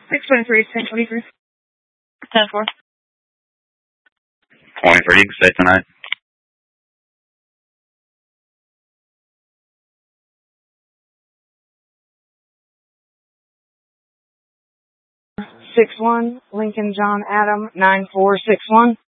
623, 1023. 10-4. 23, you can stay tonight. 61, Lincoln John Adam, 9461.